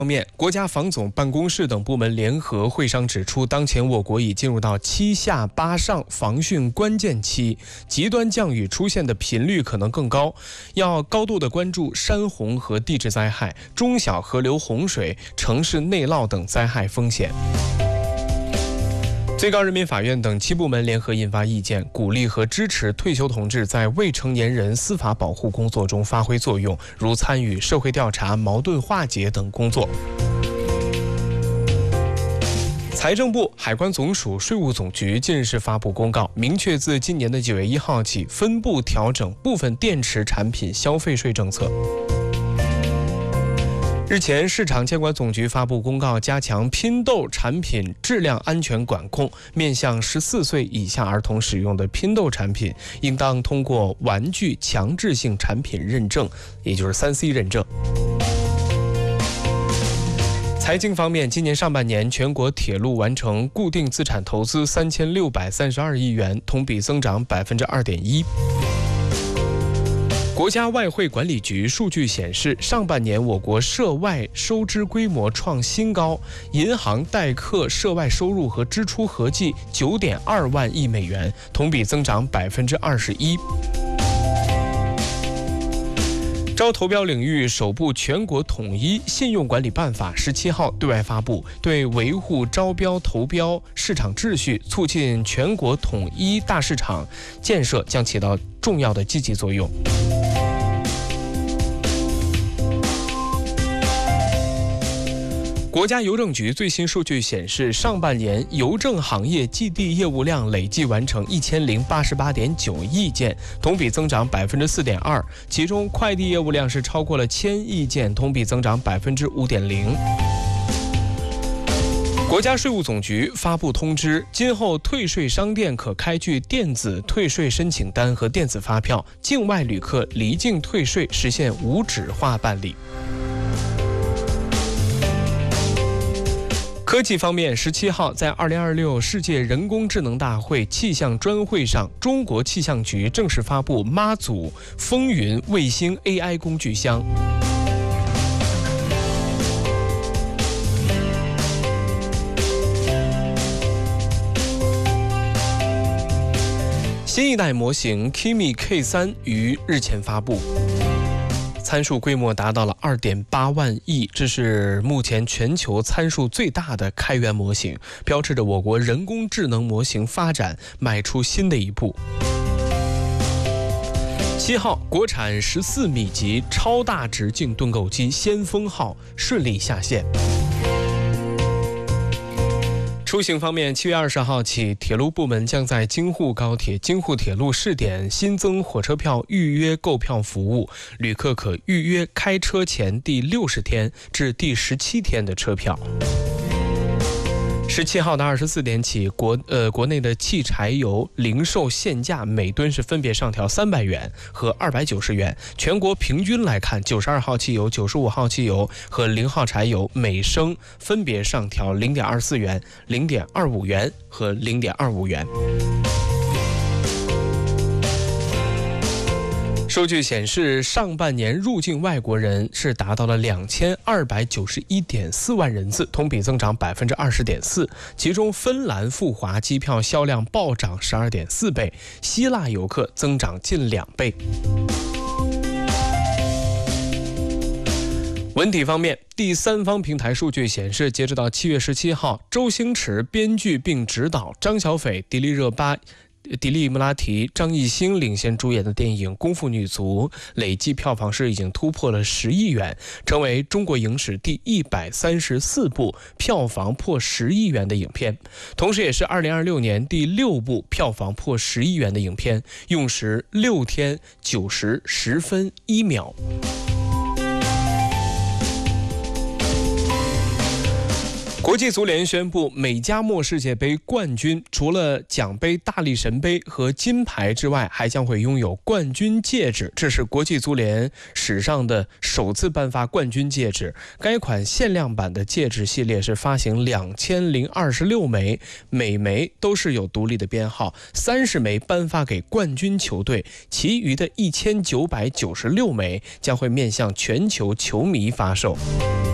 方面，国家防总办公室等部门联合会商指出，当前我国已进入到7下8上防汛关键期，极端降雨出现的频率可能更高，要高度的关注山洪和地质灾害、中小河流洪水、城市内涝等灾害风险。最高人民法院等7部门联合印发意见，鼓励和支持退休同志在未成年人司法保护工作中发挥作用，如参与社会调查、矛盾化解等工作。财政部、海关总署、税务总局近日发布公告，明确自今年的9月1号起，分步调整部分电池产品消费税政策。日前，市场监管总局发布公告，加强拼豆产品质量安全管控，面向14岁以下儿童使用的拼豆产品，应当通过玩具强制性产品认证，也就是3C 认证。财经方面，今年上半年，全国铁路完成固定资产投资3632亿元，同比增长2.1%。国家外汇管理局数据显示，上半年我国涉外收支规模创新高，银行代客涉外收入和支出合计9.2万亿美元，同比增长21%。招投标领域首部全国统一信用管理办法17号对外发布，对维护招标投标市场秩序、促进全国统一大市场建设将起到重要的积极作用。国家邮政局最新数据显示，上半年邮政行业寄递业务量累计完成1088.9亿件，同比增长4.2%，其中快递业务量是超过了1000亿件，同比增长5.0%。国家税务总局发布通知，今后退税商店可开具电子退税申请单和电子发票，境外旅客离境退税实现无纸化办理。科技方面，17号在2026世界人工智能大会气象专会上，中国气象局正式发布妈祖风云卫星 AI 工具箱。新一代模型 Kimi K3 于日前发布。参数规模达到了2.8万亿，这是目前全球参数最大的开源模型，标志着我国人工智能模型发展迈出新的一步。7号，国产14米级超大直径盾构机先锋号顺利下线。出行方面，7月20号起，铁路部门将在京沪高铁、京沪铁路试点新增火车票预约购票服务，旅客可预约开车前第60天至第17天的车票。17号的24点起，国内的汽柴油零售限价每吨是分别上调300元和290元，全国平均来看，92号汽油、95号汽油和0号柴油每升分别上调0.24元、0.25元和0.25元。数据显示，上半年入境外国人是达到了2291.4万人次，同比增长20.4%。其中，芬兰赴华机票销量暴涨12.4倍，希腊游客增长近2倍。文体方面，第三方平台数据显示，截止到7月17号，周星驰编剧并执导，张小斐、迪丽热巴提、张艺兴领衔主演的电影《功夫女足》累计票房是已经突破了10亿元，成为中国影史第134部票房破10亿元的影片，同时也是2026年第6部票房破10亿元的影片，用时6天9时10分1秒。国际足联宣布，美加墨世界杯冠军除了奖杯大力神杯和金牌之外，还将会拥有冠军戒指，这是国际足联史上的首次颁发冠军戒指。该款限量版的戒指系列是发行2026枚，每枚都是有独立的编号，30枚颁发给冠军球队，其余的1996枚将会面向全球球迷发售。